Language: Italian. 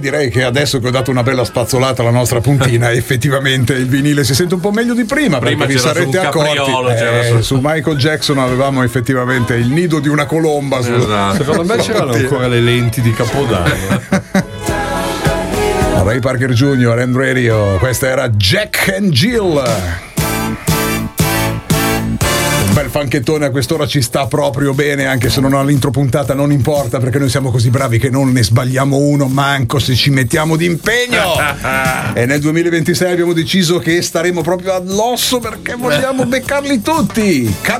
direi che adesso che ho dato una bella spazzolata alla nostra puntina, effettivamente il vinile si sente un po' meglio di prima perché vi sarete accorti. Su Michael Jackson avevamo effettivamente il nido di una colomba. Esatto. Secondo me c'erano ancora le lenti di Capodanno. Ray Parker Jr., End Radio, questa era Jack and Jill. Un bel fanchettone a quest'ora ci sta proprio bene, anche se non ha l'intro puntata, non importa, perché noi siamo così bravi che non ne sbagliamo uno manco se ci mettiamo d'impegno. E nel 2026 abbiamo deciso che staremo proprio all'osso perché vogliamo beccarli tutti.